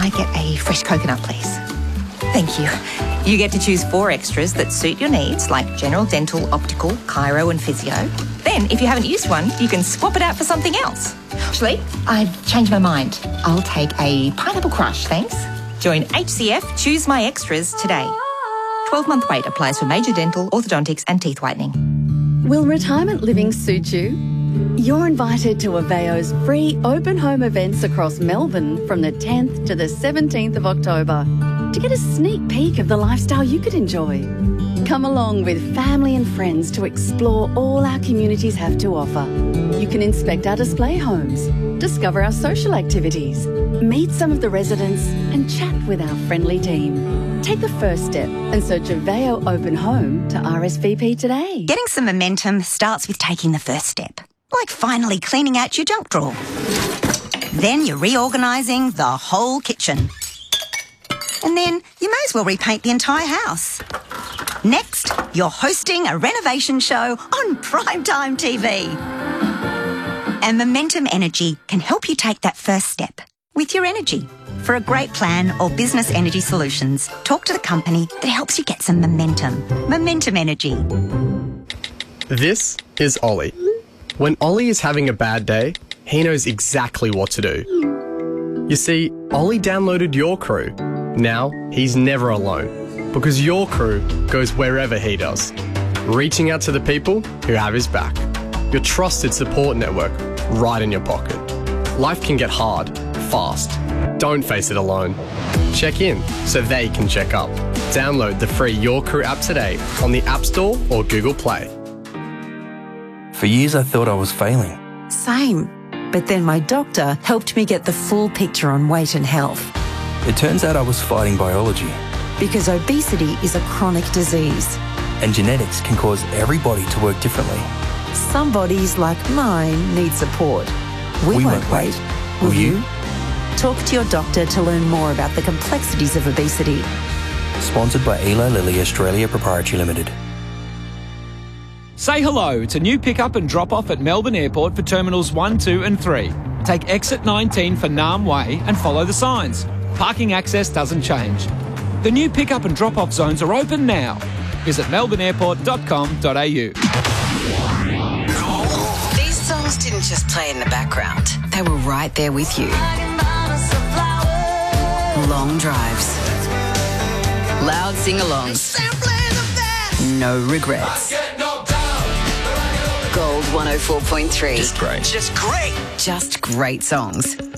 I get a fresh coconut, please? Thank you. You get to choose 4 extras that suit your needs, like general dental, optical, chiro and physio. Then, if you haven't used one, you can swap it out for something else. Actually, I've changed my mind. I'll take a pineapple crush, thanks. Join HCF Choose My Extras today. 12-month wait applies for major dental, orthodontics and teeth whitening. Will retirement living suit you? You're invited to Aveo's free open home events across Melbourne from the 10th to the 17th of October to get a sneak peek of the lifestyle you could enjoy. Come along with family and friends to explore all our communities have to offer. You can inspect our display homes, discover our social activities, meet some of the residents and chat with our friendly team. Take the first step and search Aveo Open Home to RSVP today. Getting some momentum starts with taking the first step, like finally cleaning out your junk drawer. Then you're reorganising the whole kitchen. And then you may as well repaint the entire house. Next, you're hosting a renovation show on primetime TV. And Momentum Energy can help you take that first step with your energy. For a great plan or business energy solutions, talk to the company that helps you get some momentum. Momentum Energy. This is Ollie. When Ollie is having a bad day, he knows exactly what to do. You see, Ollie downloaded Your Crew. Now, he's never alone, because Your Crew goes wherever he does, reaching out to the people who have his back. Your trusted support network right in your pocket. Life can get hard, fast. Don't face it alone. Check in so they can check up. Download the free Your Crew app today on the App Store or Google Play. For years I thought I was failing. Same. But then my doctor helped me get the full picture on weight and health. It turns out I was fighting biology. Because obesity is a chronic disease. And genetics can cause every body to work differently. Some bodies, like mine, need support. We won't wait. Will you? Talk to your doctor to learn more about the complexities of obesity. Sponsored by Eli Lilly Australia Proprietary Limited. Say hello to new pick-up and drop-off at Melbourne Airport for Terminals 1, 2 and 3. Take exit 19 for Nam Way and follow the signs. Parking access doesn't change. The new pick-up and drop-off zones are open now. Visit melbourneairport.com.au. These songs didn't just play in the background. They were right there with you. Long drives. Loud sing-alongs. No regrets. Gold 104.3. Just great. Just great. Just great songs.